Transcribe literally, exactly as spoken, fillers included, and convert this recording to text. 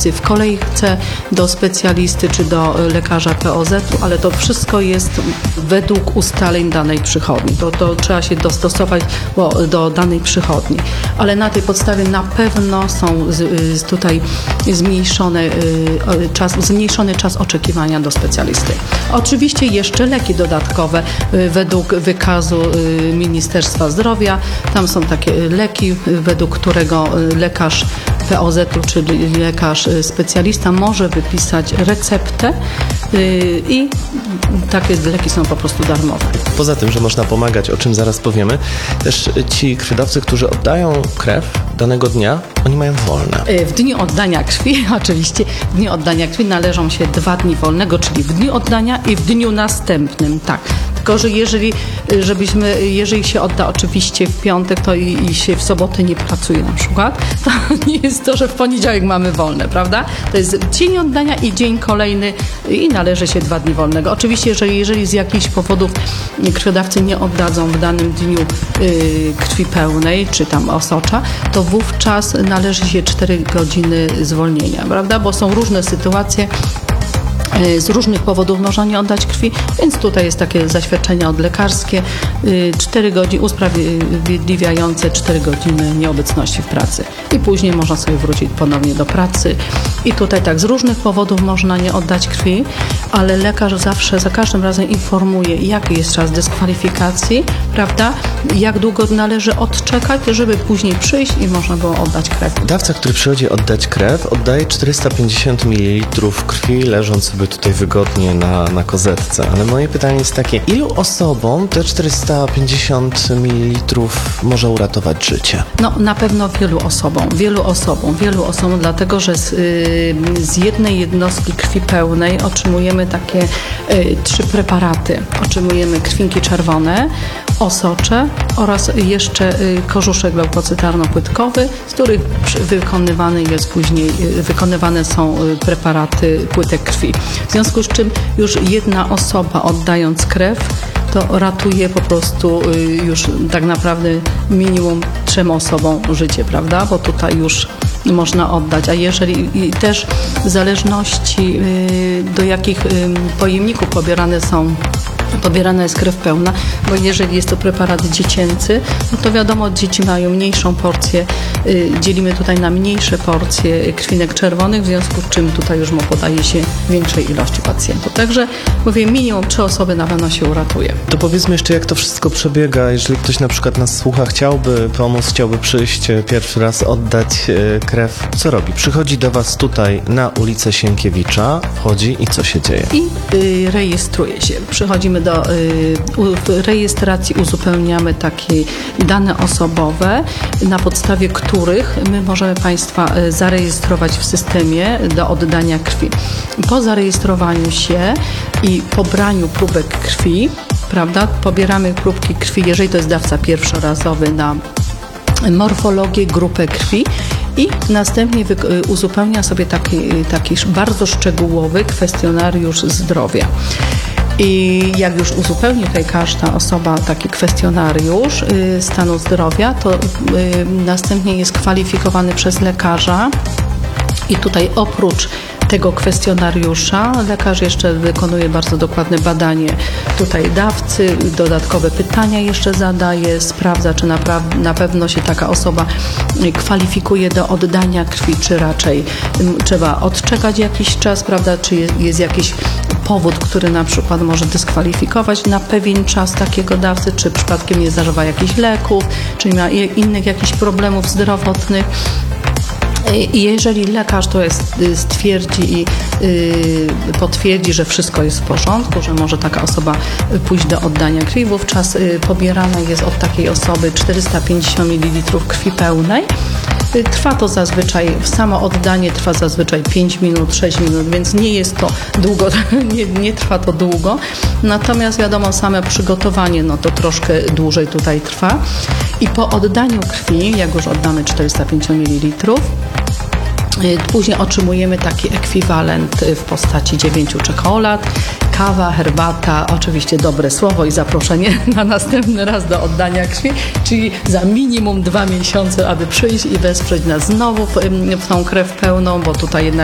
dawcy w kolejce do specjalisty czy do lekarza P O Z u, ale to wszystko jest według ustaleń danej przychodni. To, to trzeba się dostosować do, do danej przychodni. Ale na tej podstawie na pewno są z, tutaj zmniejszone, czas, zmniejszony czas oczekiwania do specjalisty. Oczywiście jeszcze leki dodatkowe według wykazu Ministerstwa Zdrowia. Tam są takie leki, według którego lekarz P O Z u, czyli lekarz specjalista może wypisać receptę i takie leki są po prostu darmowe. Poza tym, że można pomagać, o czym zaraz powiemy, też ci krwiodawcy, którzy oddają krew danego dnia, oni mają wolne. W dniu oddania krwi, oczywiście, w dniu oddania krwi należą się dwa dni wolnego, czyli w dniu oddania i w dniu następnym, tak. Tylko, że jeżeli, żebyśmy, jeżeli się odda oczywiście w piątek, to i, i się w sobotę nie pracuje na przykład, to nie jest to, że w poniedziałek mamy wolne, prawda? To jest dzień oddania i dzień kolejny i należy się dwa dni wolnego. Oczywiście, jeżeli, jeżeli z jakichś powodów krwiodawcy nie oddadzą w danym dniu y, krwi pełnej, czy tam osocza, to wówczas należy się cztery godziny zwolnienia, prawda? Bo są różne sytuacje, z różnych powodów można nie oddać krwi, więc tutaj jest takie zaświadczenie odlekarskie, cztery godziny usprawiedliwiające cztery godziny nieobecności w pracy. I później można sobie wrócić ponownie do pracy. I tutaj tak, z różnych powodów można nie oddać krwi, ale lekarz zawsze, za każdym razem informuje, jaki jest czas dyskwalifikacji, prawda? Jak długo należy odczekać, żeby później przyjść i można było oddać krew. Dawca, który przychodzi oddać krew, oddaje czterysta pięćdziesiąt mililitrów krwi, leżąc sobie tutaj wygodnie na, na kozetce. Ale moje pytanie jest takie, ilu osobom te czterysta pięćdziesiąt mililitrów może uratować życie? No na pewno wielu osobom, wielu osobom, wielu osobom, dlatego że z, yy, z jednej jednostki krwi pełnej otrzymujemy takie yy, trzy preparaty. Otrzymujemy krwinki czerwone, osocze oraz jeszcze y, korzuszek leukocytarno-płytkowy, z których wykonywany jest później, y, wykonywane są y, preparaty płytek krwi. W związku z czym już jedna osoba oddając krew, to ratuje po prostu y, już tak naprawdę minimum trzem osobom życie, prawda? Bo tutaj już można oddać, a jeżeli i też w zależności y, do jakich y, pojemników pobierane są pobierana jest krew pełna, bo jeżeli jest to preparat dziecięcy, no to wiadomo, dzieci mają mniejszą porcję, y, dzielimy tutaj na mniejsze porcje krwinek czerwonych, w związku z czym tutaj już mu podaje się większej ilości pacjentów. Także mówię, minimum trzy osoby na pewno się uratuje. To powiedzmy jeszcze, jak to wszystko przebiega, jeżeli ktoś na przykład nas słucha, chciałby pomóc, chciałby przyjść pierwszy raz, oddać krew, co robi? Przychodzi do was tutaj na ulicę Sienkiewicza, wchodzi i co się dzieje? I y, rejestruje się. Przychodzimy do y, u, rejestracji, uzupełniamy takie dane osobowe, na podstawie których my możemy Państwa y, zarejestrować w systemie do oddania krwi. Po zarejestrowaniu się i pobraniu próbek krwi, prawda, pobieramy próbki krwi, jeżeli to jest dawca pierwszorazowy, na morfologię, grupę krwi i następnie uzupełnia sobie taki, taki bardzo szczegółowy kwestionariusz zdrowia. I jak już uzupełni tutaj każda osoba taki kwestionariusz y, stanu zdrowia, to y, następnie jest kwalifikowany przez lekarza i tutaj oprócz tego kwestionariusza lekarz jeszcze wykonuje bardzo dokładne badanie tutaj dawcy, dodatkowe pytania jeszcze zadaje, sprawdza, czy naprawdę, na pewno się taka osoba kwalifikuje do oddania krwi, czy raczej trzeba odczekać jakiś czas, prawda, czy jest, jest jakiś powód, który na przykład może dyskwalifikować na pewien czas takiego dawcy, czy przypadkiem nie zażywa jakichś leków, czy nie ma innych jakichś problemów zdrowotnych. I jeżeli lekarz to jest, stwierdzi i y, potwierdzi, że wszystko jest w porządku, że może taka osoba pójść do oddania krwi, wówczas y, pobierane jest od takiej osoby czterysta pięćdziesiąt mililitrów krwi pełnej. Y, trwa to zazwyczaj, samo oddanie trwa zazwyczaj pięć minut, sześć minut, więc nie jest to długo, nie, nie trwa to długo. Natomiast wiadomo, same przygotowanie, no to troszkę dłużej tutaj trwa. I po oddaniu krwi, jak już oddamy czterysta pięćdziesiąt mililitrów, później otrzymujemy taki ekwiwalent w postaci dziewięciu czekolad, kawa, herbata, oczywiście dobre słowo i zaproszenie na następny raz do oddania krwi, czyli za minimum dwa miesiące, aby przyjść i wesprzeć nas znowu w, w tą krew pełną, bo tutaj jednak